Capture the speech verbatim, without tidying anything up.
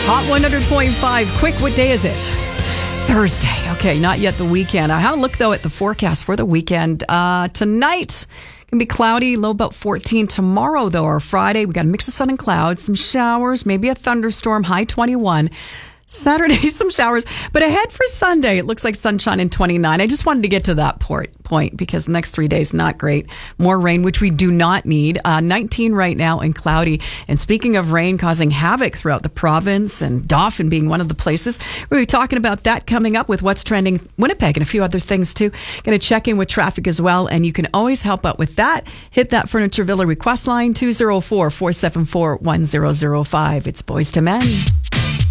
Hot one hundred point five. Quick, what day is it? Thursday. Okay, not yet the weekend. I had a look, though, at the forecast for the weekend. Uh, tonight, going to be cloudy, low about fourteen. Tomorrow, though, or Friday, we got a mix of sun and clouds, some showers, maybe a thunderstorm, high twenty-one. Saturday, some showers. But ahead for Sunday, it looks like sunshine in twenty-nine. I just wanted to get to that port, point because the next three days, not great. More rain, which we do not need. Uh, nineteen right now and cloudy. And speaking of rain causing havoc throughout the province and Dauphin being one of the places, we'll be talking about that coming up with What's Trending Winnipeg and a few other things too. Going to check in with traffic as well. And you can always help out with that. Hit that Furniture Villa request line, two oh four, four seven four, one zero zero five. It's Boys to Men.